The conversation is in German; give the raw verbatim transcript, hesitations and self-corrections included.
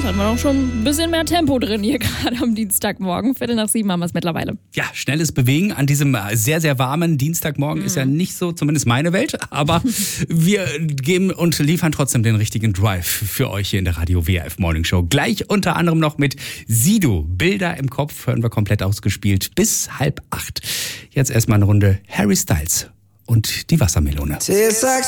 hatten wir doch schon ein bisschen mehr Tempo drin hier gerade am Dienstagmorgen. Viertel nach sieben haben wir es mittlerweile. Ja, schnelles Bewegen an diesem sehr, sehr warmen Dienstagmorgen mhm. ist ja nicht so, zumindest meine Welt. Aber wir geben und liefern trotzdem den richtigen Drive für euch hier in der Radio W R F Morning Show. Gleich unter anderem noch mit Sido. Bilder im Kopf hören wir komplett ausgespielt bis halb acht. Jetzt erstmal eine Runde Harry Styles und die Wassermelone.